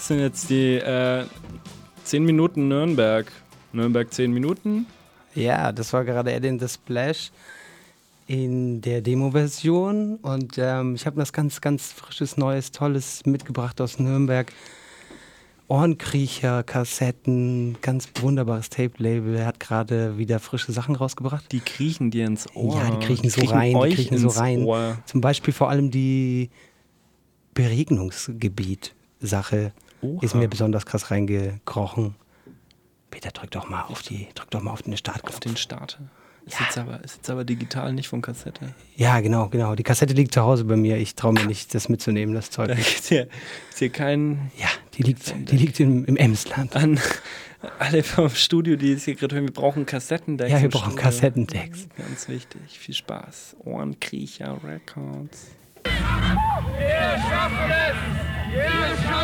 Das sind jetzt die 10 Minuten Nürnberg. Nürnberg 10 Minuten. Ja, das war gerade Edin the Splash in der Demo-Version. Und ich habe was ganz, ganz frisches, neues, tolles mitgebracht aus Nürnberg. Ohrenkriecher, Kassetten, ganz wunderbares Tape-Label. Er hat gerade wieder frische Sachen rausgebracht. Die kriechen dir ins Ohr. Ja, die kriechen so rein. Euch Die kriechen so ins rein. Ohr. Zum Beispiel vor allem die Beregnungsgebiet-Sache ist mir besonders krass reingekrochen. Peter, drück doch mal auf den Startknopf. Auf den Starter. Ist jetzt aber digital, nicht von Kassette. Ja, genau. Die Kassette liegt zu Hause bei mir. Ich traue mir nicht, das mitzunehmen, das Zeug. Da ist hier kein... Ja, die liegt im Emsland. An alle vom Studio, die es hier gerade hören, wir brauchen Kassettendecks. Ja, wir brauchen Kassettendecks. Ganz wichtig. Viel Spaß. Ohrenkriecher Records. Wir schaffen es! Wir schaffen es!